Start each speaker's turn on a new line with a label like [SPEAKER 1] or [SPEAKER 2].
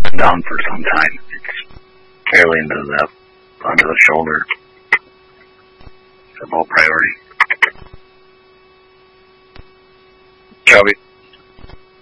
[SPEAKER 1] been down for some time. It's fairly into the shoulder. It's a low priority.